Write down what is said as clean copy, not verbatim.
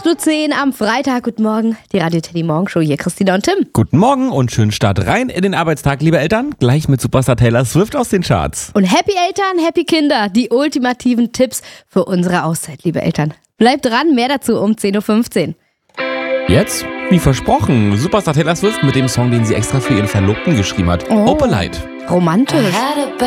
8:10 Uhr am Freitag. Guten Morgen, die Radio Teddy Morgenshow. Hier Christina und Tim. Guten Morgen und schönen Start rein in den Arbeitstag, liebe Eltern. Gleich mit Superstar Taylor Swift aus den Charts. Und Happy Eltern, Happy Kinder. Die ultimativen Tipps für unsere Auszeit, liebe Eltern. Bleibt dran, mehr dazu um 10:15 Uhr. Jetzt, wie versprochen, Superstar Taylor Swift mit dem Song, den sie extra für ihren Verlobten geschrieben hat. Opalite. Romantisch.